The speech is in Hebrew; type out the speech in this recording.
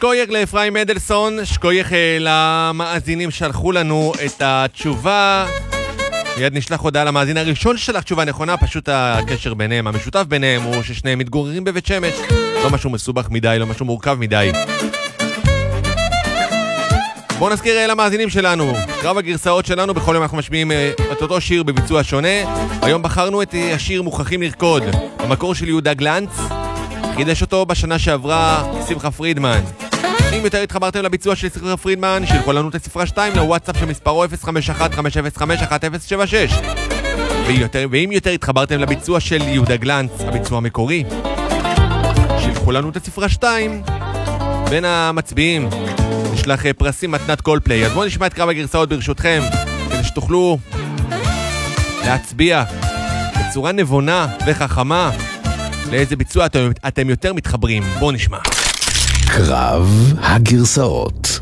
שקוייך לאפרים מדלסון, שקוייך למאזינים שלחו לנו את התשובה. מיד נשלח הודעה למאזין הראשון ששלח תשובה נכונה, פשוט הקשר ביניהם, המשותף ביניהם הוא ששניהם מתגוררים בבית שמש. לא משהו מסובך מדי, לא משהו מורכב מדי. בואו נזכיר למאזינים שלנו, קרב הגרסאות שלנו, בכל יום אנחנו משמיעים את אותו שיר בביצוע שונה. היום בחרנו את השיר מוכרחים לרקוד, המקור של יהודה גלנץ, חידש אותו בשנה שעברה שמחה פרידמן. אם יותר התחברתם לביצוע של שמחה פרידמן, שילחו לנו את הספרה 2 לוואטסאפ שמספרו 051-505-1056. ואם יותר התחברתם לביצוע של יהודה גלנץ, הביצוע המקורי, שילחו לנו את הספרה 2. בין המצביעים נשלח פרסים מתנת קולפליי. אז בואו נשמע את קרב הגרסאות ברשותכם, כדי שתוכלו להצביע בצורה נבונה וחכמה לאיזה ביצוע אתם יותר מתחברים. בואו נשמע. קרב הגרסאות.